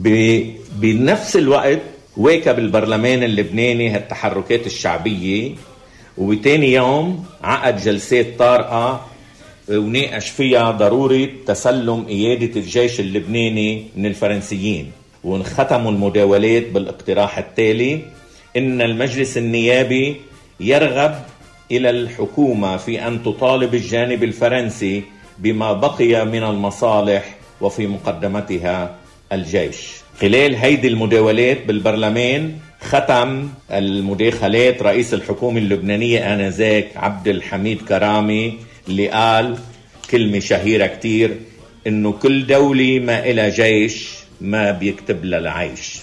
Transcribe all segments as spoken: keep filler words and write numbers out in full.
بنفس الوقت واكب البرلمان اللبناني هالتحركات الشعبية، وبتاني يوم عقد جلسات طارئة وناقش فيها ضرورة تسلم قيادة الجيش اللبناني من الفرنسيين. وانختموا المداولات بالاقتراح التالي: إن المجلس النيابي يرغب إلى الحكومة في أن تطالب الجانب الفرنسي بما بقي من المصالح وفي مقدمتها الجيش. خلال هيدي المداولات بالبرلمان ختم المداخلات رئيس الحكومة اللبنانية آنذاك عبد الحميد كرامي، اللي قال كلمة شهيرة كتير: إنه كل دولة ما إلى جيش ما بيكتب لها العيش.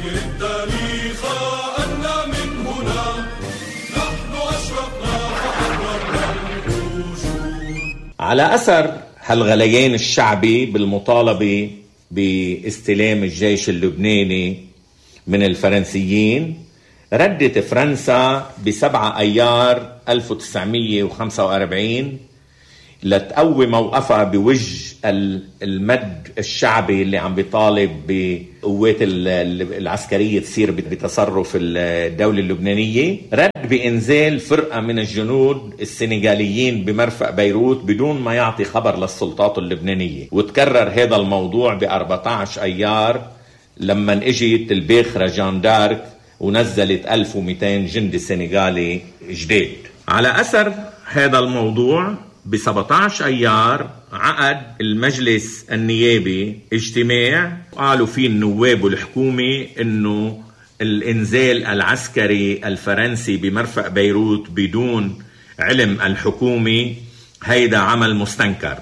على أثر هالغليان الشعبي بالمطالبة باستلام الجيش اللبناني من الفرنسيين، ردت فرنسا بسبعة أيار ألف وتسعمية وخمسة وأربعين لتقوي موقفها بوجه المد الشعبي اللي عم بيطالب بقوات العسكرية تصير بتصرف الدولة اللبنانية. رد بإنزال فرقة من الجنود السنغاليين بمرفأ بيروت بدون ما يعطي خبر للسلطات اللبنانية. وتكرر هذا الموضوع ب أربعة عشر أيار لما اجت الباخرة جان دارك ونزلت ألف ومئتين جندي سنغالي جديد. على أثر هذا الموضوع ب سبعة عشر أيار عقد المجلس النيابي اجتماع قالوا فيه النواب والحكومة إنه الإنزال العسكري الفرنسي بمرفأ بيروت بدون علم الحكومة هيدا عمل مستنكر.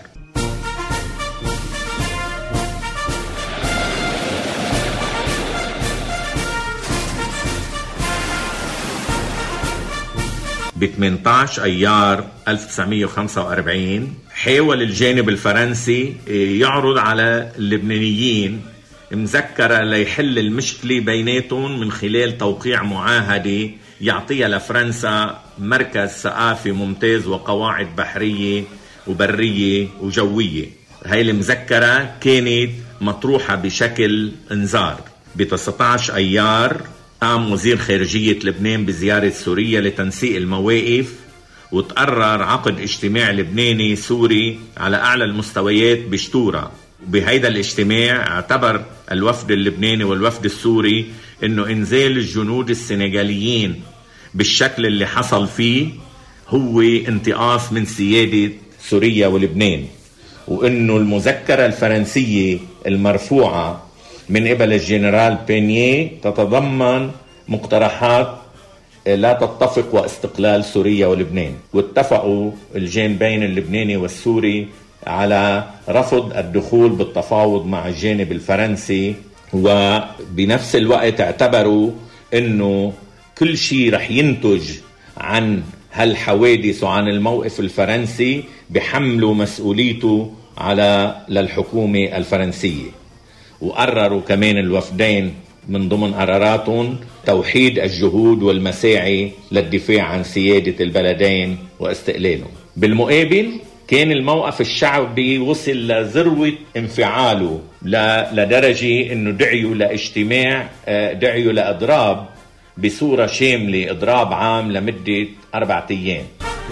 ب ثمانية عشر أيار ألف وتسعمية وخمسة وأربعين حاول الجانب الفرنسي يعرض على اللبنانيين مذكرة ليحل المشكلة بيناتهم من خلال توقيع معاهدة يعطيها لفرنسا مركز ثقافي ممتاز وقواعد بحرية وبرية وجوية. هاي المذكرة كانت مطروحة بشكل انذار. ب تسعة عشر أيار قام وزير خارجية لبنان بزيارة سوريا لتنسيق المواقف، وتقرر عقد اجتماع لبناني سوري على أعلى المستويات بشتورة. وبهيدا الاجتماع اعتبر الوفد اللبناني والوفد السوري انه انزال الجنود السنغاليين بالشكل اللي حصل فيه هو انتقاص من سيادة سوريا ولبنان، وانه المذكرة الفرنسية المرفوعة من قبل الجنرال بينيه تتضمن مقترحات لا تتفق واستقلال سوريا ولبنان. واتفقوا الجانبين اللبناني والسوري على رفض الدخول بالتفاوض مع الجانب الفرنسي، وبنفس الوقت اعتبروا انه كل شيء رح ينتج عن هالحوادث وعن الموقف الفرنسي بحملوا مسؤوليته على للحكومة الفرنسية. وقرروا كمان الوفدين من ضمن قراراتهم توحيد الجهود والمساعي للدفاع عن سيادة البلدين واستقلالهم. بالمقابل كان الموقف الشعبي وصل لذروة انفعاله لدرجة انه دعيوا لاجتماع، دعيوا لإضراب بصورة شاملة، إضراب عام لمدة أربعة أيام.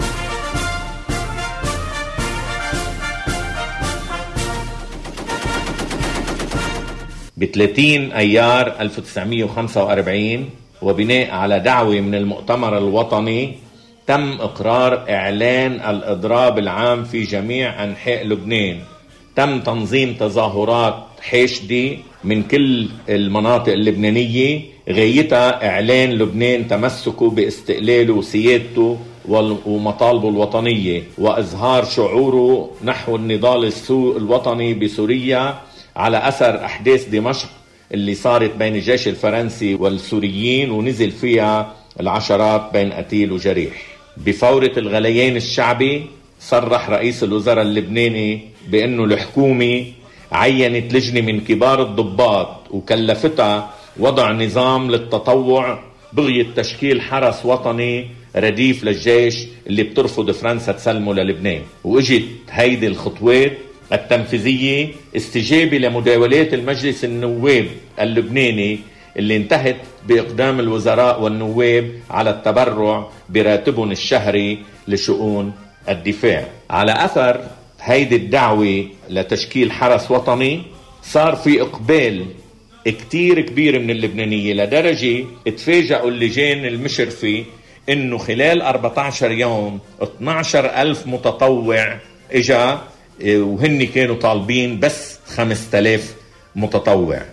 ب ثلاثين أيار ألف وتسعمية وخمسة وأربعين وبناء على دعوة من المؤتمر الوطني تم إقرار إعلان الإضراب العام في جميع أنحاء لبنان. تم تنظيم تظاهرات حاشدة من كل المناطق اللبنانية غايتها إعلان لبنان تمسكه باستقلاله وسيادته ومطالبه الوطنية، وإظهار شعوره نحو النضال الوطني بسوريا على أثر أحداث دمشق اللي صارت بين الجيش الفرنسي والسوريين ونزل فيها العشرات بين قتيل وجريح. بفورة الغليان الشعبي صرح رئيس الوزراء اللبناني بأنه الحكومة عينت لجنة من كبار الضباط وكلفتها وضع نظام للتطوع بغية تشكيل حرس وطني رديف للجيش اللي بترفض فرنسا تسلمه للبنان. واجت هيدي الخطوات التنفيذية استجابة لمداولات المجلس النواب اللبناني اللي انتهت بإقدام الوزراء والنواب على التبرع براتبهم الشهري لشؤون الدفاع. على أثر هيدي الدعوة لتشكيل حرس وطني صار في إقبال كتير كبير من اللبنانية، لدرجة اتفاجئوا اللجان المشرفة إنه خلال أربعة عشر يوم اثني عشر ألف متطوع إجا، وهن كانوا طالبين بس خمسة آلاف متطوع.